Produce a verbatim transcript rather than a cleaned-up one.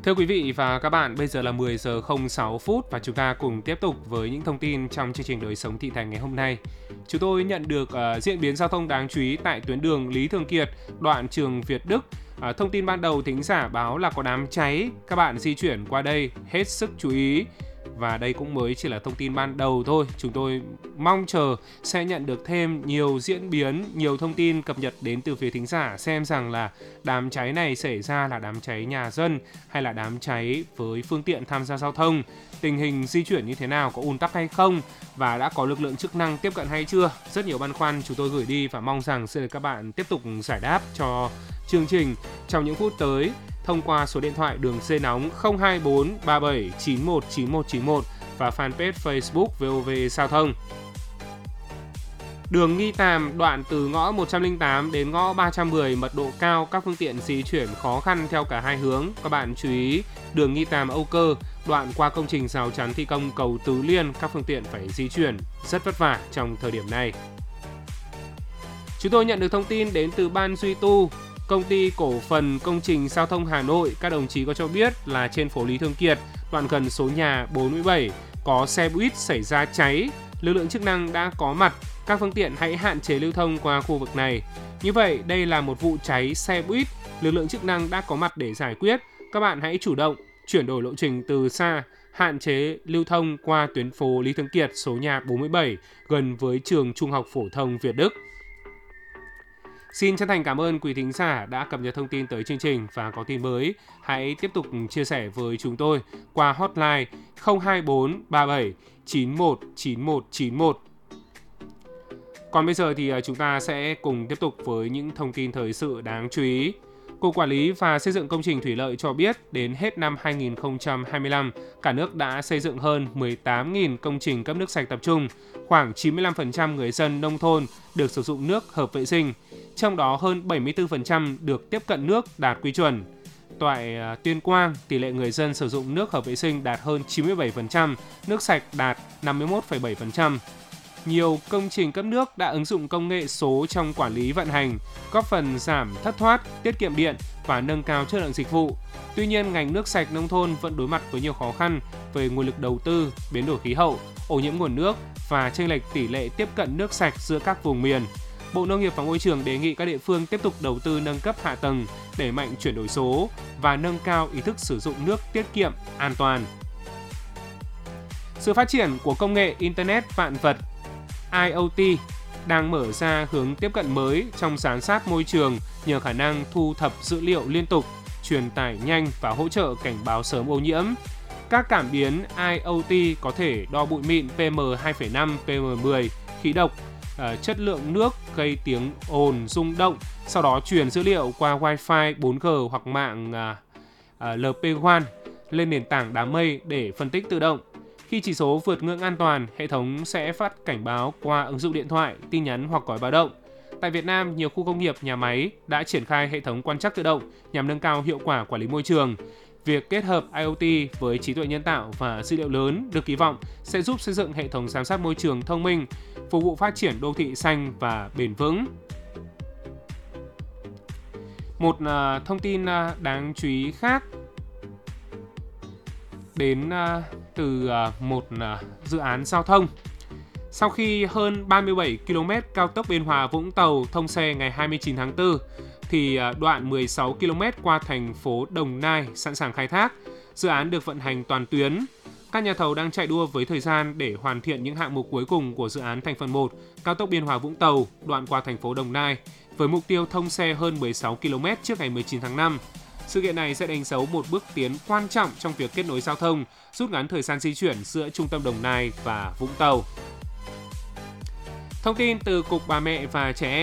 Thưa quý vị và các bạn, bây giờ là mười giờ không sáu phút và chúng ta cùng tiếp tục với những thông tin trong chương trình Đời sống thị thành ngày hôm nay. Chúng tôi nhận được uh, diễn biến giao thông đáng chú ý tại tuyến đường Lý Thường Kiệt, đoạn Trường Việt Đức. Uh, thông tin ban đầu thính giả báo là có đám cháy, các bạn di chuyển qua đây hết sức chú ý. Và đây cũng mới chỉ là thông tin ban đầu thôi. Chúng tôi mong chờ sẽ nhận được thêm nhiều diễn biến, nhiều thông tin cập nhật đến từ phía thính giả xem rằng là đám cháy này xảy ra là đám cháy nhà dân hay là đám cháy với phương tiện tham gia giao thông, tình hình di chuyển như thế nào, có ùn tắc hay không và đã có lực lượng chức năng tiếp cận hay chưa. Rất nhiều băn khoăn chúng tôi gửi đi và mong rằng sẽ được các bạn tiếp tục giải đáp cho chương trình trong những phút tới thông qua số điện thoại đường dây nóng không hai bốn ba bảy chín một chín một chín một và fanpage Facebook vê o vê Giao thông. Đường Nghi Tàm, đoạn từ ngõ một trăm lẻ tám đến ngõ ba trăm mười, mật độ cao, các phương tiện di chuyển khó khăn theo cả hai hướng. Các bạn chú ý, đường Nghi Tàm Âu Cơ, đoạn qua công trình rào chắn thi công cầu Tứ Liên, các phương tiện phải di chuyển rất vất vả trong thời điểm này. Chúng tôi nhận được thông tin đến từ Ban Duy Tu, Công ty Cổ phần Công trình Giao thông Hà Nội. Các đồng chí có cho biết là trên phố Lý Thường Kiệt, đoạn gần số nhà bốn mươi bảy, có xe buýt xảy ra cháy. Lực lượng chức năng đã có mặt, các phương tiện hãy hạn chế lưu thông qua khu vực này. Như vậy, đây là một vụ cháy xe buýt, lực lượng chức năng đã có mặt để giải quyết. Các bạn hãy chủ động chuyển đổi lộ trình từ xa, hạn chế lưu thông qua tuyến phố Lý Thường Kiệt, số nhà bốn mươi bảy, gần với trường Trung học phổ thông Việt Đức. Xin chân thành cảm ơn quý thính giả đã cập nhật thông tin tới chương trình và có tin mới. Hãy tiếp tục chia sẻ với chúng tôi qua hotline không hai bốn ba bảy chín một chín một chín một. Còn bây giờ thì chúng ta sẽ cùng tiếp tục với những thông tin thời sự đáng chú ý. Cục Quản lý và Xây dựng Công trình Thủy lợi cho biết đến hết năm hai nghìn không trăm hai mươi lăm, cả nước đã xây dựng hơn mười tám nghìn công trình cấp nước sạch tập trung. Khoảng chín mươi lăm phần trăm người dân nông thôn được sử dụng nước hợp vệ sinh, trong đó hơn bảy mươi tư phần trăm được tiếp cận nước đạt quy chuẩn. Tại Tuyên Quang, tỷ lệ người dân sử dụng nước hợp vệ sinh đạt hơn chín mươi bảy phần trăm, nước sạch đạt năm mươi mốt phẩy bảy phần trăm. Nhiều công trình cấp nước đã ứng dụng công nghệ số trong quản lý vận hành, góp phần giảm thất thoát, tiết kiệm điện và nâng cao chất lượng dịch vụ. Tuy nhiên, ngành nước sạch nông thôn vẫn đối mặt với nhiều khó khăn về nguồn lực đầu tư, biến đổi khí hậu, ô nhiễm nguồn nước và chênh lệch tỷ lệ tiếp cận nước sạch giữa các vùng miền. Bộ Nông nghiệp và Môi trường đề nghị các địa phương tiếp tục đầu tư nâng cấp hạ tầng, đẩy mạnh chuyển đổi số và nâng cao ý thức sử dụng nước tiết kiệm, an toàn. Sự phát triển của công nghệ Internet vạn vật I O T đang mở ra hướng tiếp cận mới trong giám sát môi trường nhờ khả năng thu thập dữ liệu liên tục, truyền tải nhanh và hỗ trợ cảnh báo sớm ô nhiễm. Các cảm biến I O T có thể đo bụi mịn P M hai phẩy năm, P M mười, khí độc, chất lượng nước, gây tiếng ồn, rung động, sau đó truyền dữ liệu qua Wi-Fi bốn G hoặc mạng L P một lên nền tảng đám mây để phân tích tự động. Khi chỉ số vượt ngưỡng an toàn, hệ thống sẽ phát cảnh báo qua ứng dụng điện thoại, tin nhắn hoặc còi báo động. Tại Việt Nam, nhiều khu công nghiệp, nhà máy đã triển khai hệ thống quan trắc tự động nhằm nâng cao hiệu quả quản lý môi trường. Việc kết hợp I O T với trí tuệ nhân tạo và dữ liệu lớn được kỳ vọng sẽ giúp xây dựng hệ thống giám sát môi trường thông minh, phục vụ phát triển đô thị xanh và bền vững. Một uh, thông tin uh, đáng chú ý khác đến uh, từ uh, một uh, dự án giao thông. Sau khi hơn ba mươi bảy ki lô mét cao tốc Biên Hòa - Vũng Tàu thông xe ngày hai mươi chín tháng tư, thì uh, đoạn mười sáu ki lô mét qua thành phố Đồng Nai sẵn sàng khai thác. Dự án được vận hành toàn tuyến. Các nhà thầu đang chạy đua với thời gian để hoàn thiện những hạng mục cuối cùng của dự án thành phần một, cao tốc Biên Hòa - Vũng Tàu, đoạn qua thành phố Đồng Nai, với mục tiêu thông xe hơn mười sáu ki lô mét trước ngày mười chín tháng năm. Sự kiện này sẽ đánh dấu một bước tiến quan trọng trong việc kết nối giao thông, rút ngắn thời gian di chuyển giữa trung tâm Đồng Nai và Vũng Tàu. Thông tin từ Cục Bà mẹ và Trẻ em